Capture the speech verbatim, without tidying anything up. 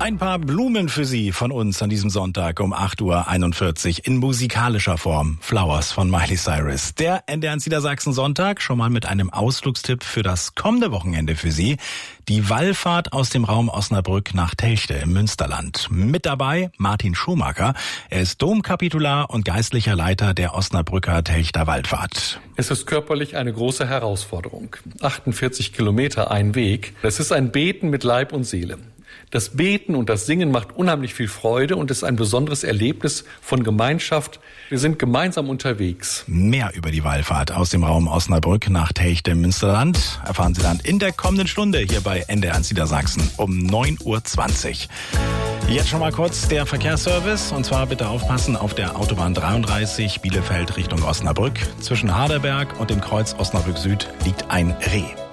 Ein paar Blumen für Sie von uns an diesem Sonntag um acht Uhr einundvierzig in musikalischer Form. Flowers von Miley Cyrus. Der N D R eins Niedersachsen Sonntag schon mal mit einem Ausflugstipp für das kommende Wochenende für Sie. Die Wallfahrt aus dem Raum Osnabrück nach Telchte im Münsterland. Mit dabei Martin Schumacher. Er ist Domkapitular und geistlicher Leiter der Osnabrücker Telchter Wallfahrt. Es ist körperlich eine große Herausforderung. achtundvierzig Kilometer ein Weg. Es ist ein Beten mit Leib und Seele. Das Beten und das Singen macht unheimlich viel Freude und ist ein besonderes Erlebnis von Gemeinschaft. Wir sind gemeinsam unterwegs. Mehr über die Wallfahrt aus dem Raum Osnabrück nach Telchte im Münsterland erfahren Sie dann in der kommenden Stunde hier bei N D R eins Niedersachsen um neun Uhr zwanzig. Jetzt schon mal kurz der Verkehrsservice. Und zwar bitte aufpassen auf der Autobahn dreiunddreißig Bielefeld Richtung Osnabrück. Zwischen Harderberg und dem Kreuz Osnabrück Süd liegt ein Reh.